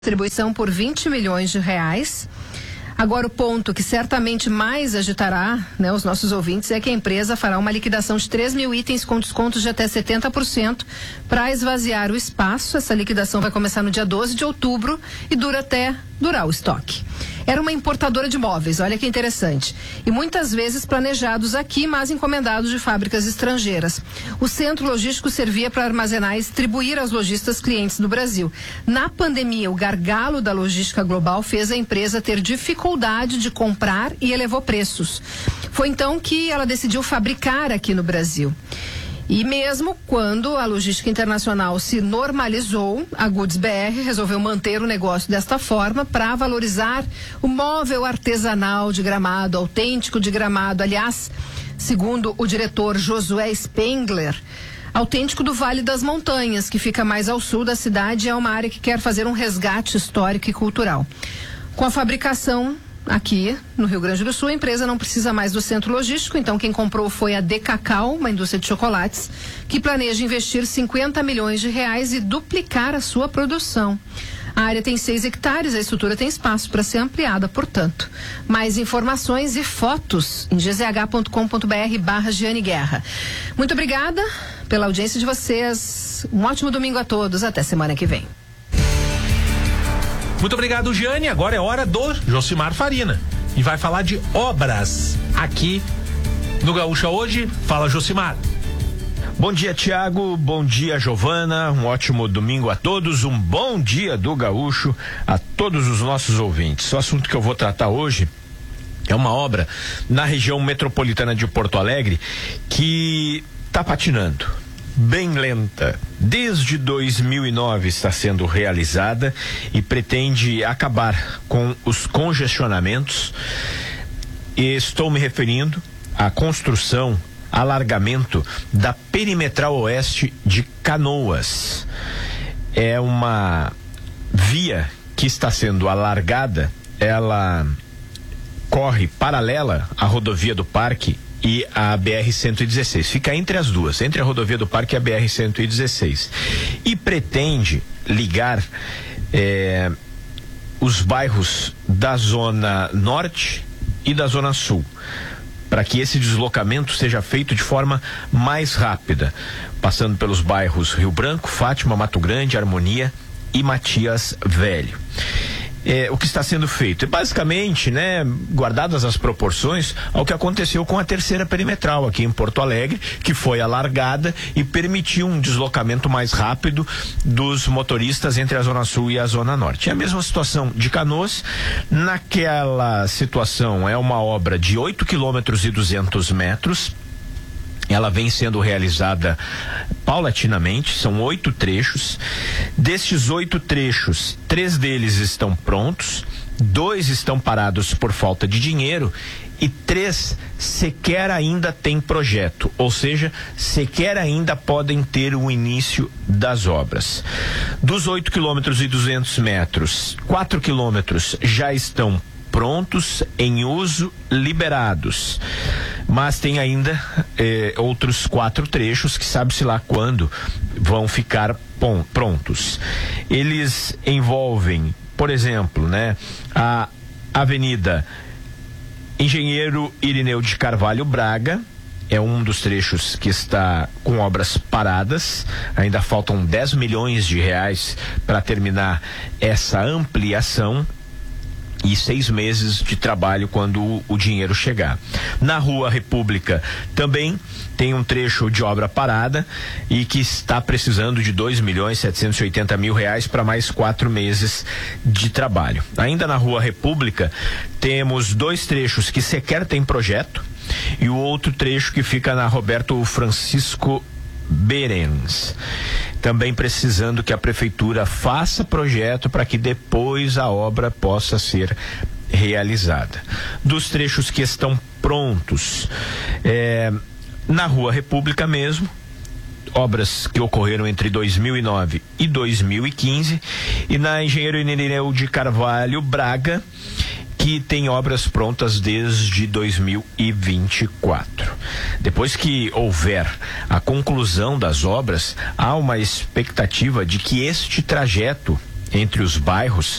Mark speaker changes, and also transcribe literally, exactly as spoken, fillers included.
Speaker 1: distribuição por vinte milhões de reais. Agora, o ponto que certamente mais agitará, né, os nossos ouvintes é que a empresa fará uma liquidação de três mil itens com descontos de até setenta por cento para esvaziar o espaço. Essa liquidação vai começar no dia doze de outubro e dura até durar o estoque. Era uma importadora de móveis, olha que interessante. E muitas vezes planejados aqui, mas encomendados de fábricas estrangeiras. O centro logístico servia para armazenar e distribuir aos lojistas clientes do Brasil. Na pandemia, o gargalo da logística global fez a empresa ter dificuldade de comprar e elevou preços. Foi então que ela decidiu fabricar aqui no Brasil. E mesmo quando a logística internacional se normalizou, a Goods B R resolveu manter o negócio desta forma para valorizar o móvel artesanal de Gramado, autêntico de Gramado. Aliás, segundo o diretor Josué Spengler, autêntico do Vale das Montanhas, que fica mais ao sul da cidade, é uma área que quer fazer um resgate histórico e cultural. Com a fabricação aqui no Rio Grande do Sul, a empresa não precisa mais do centro logístico, então quem comprou foi a Decacau, uma indústria de chocolates, que planeja investir cinquenta milhões de reais e duplicar a sua produção. A área tem seis hectares, a estrutura tem espaço para ser ampliada, portanto. Mais informações e fotos em g z h ponto com ponto b r barra Giane Guerra. Muito obrigada pela audiência de vocês. Um ótimo domingo a todos. Até semana que vem.
Speaker 2: Muito obrigado, Giane. Agora é hora do Josimar Farina. E vai falar de obras aqui no Gaúcha Hoje. Fala, Josimar.
Speaker 3: Bom dia, Tiago. Bom dia, Giovana. Um ótimo domingo a todos. Um bom dia do Gaúcho a todos os nossos ouvintes. O assunto que eu vou tratar hoje é uma obra na região metropolitana de Porto Alegre que está patinando. Bem lenta. Desde dois mil e nove está sendo realizada e pretende acabar com os congestionamentos. E estou me referindo à construção, alargamento da perimetral oeste de Canoas. É uma via que está sendo alargada, ela corre paralela à rodovia do Parque e a B R cento e dezesseis. Fica entre as duas, entre a rodovia do Parque e a B R cento e dezesseis. E pretende ligar eh, os bairros da Zona Norte e da Zona Sul, para que esse deslocamento seja feito de forma mais rápida, passando pelos bairros Rio Branco, Fátima, Mato Grande, Harmonia e Matias Velho. É, o que está sendo feito é basicamente, né, guardadas as proporções ao que aconteceu com a terceira perimetral aqui em Porto Alegre, que foi alargada e permitiu um deslocamento mais rápido dos motoristas entre a Zona Sul e a Zona Norte. É a mesma situação de Canoas. Naquela situação é uma obra de oito quilômetros e duzentos metros. Ela vem sendo realizada paulatinamente, são oito trechos. Destes oito trechos, três deles estão prontos, dois estão parados por falta de dinheiro e três sequer ainda têm projeto, ou seja, sequer ainda podem ter o início das obras. Dos oito quilômetros e duzentos metros, quatro quilômetros já estão prontos, em uso, liberados. Mas tem ainda eh, outros quatro trechos que sabe-se lá quando vão ficar pon- prontos. Eles envolvem, por exemplo, né, a Avenida Engenheiro Irineu de Carvalho Braga. É um dos trechos que está com obras paradas. Ainda faltam dez milhões de reais para terminar essa ampliação e seis meses de trabalho quando o, o dinheiro chegar. Na Rua República também tem um trecho de obra parada e que está precisando de dois milhões setecentos e oitenta mil reais para mais quatro meses de trabalho. Ainda na Rua República temos dois trechos que sequer tem projeto e o outro trecho que fica na Roberto Francisco Berens, também precisando que a prefeitura faça projeto para que depois a obra possa ser realizada. Dos trechos que estão prontos, é, na Rua República mesmo, obras que ocorreram entre dois mil e nove e dois mil e quinze, e na Engenheiro Irineu de Carvalho Braga, que tem obras prontas desde dois mil e vinte e quatro. Depois que houver a conclusão das obras, há uma expectativa de que este trajeto entre os bairros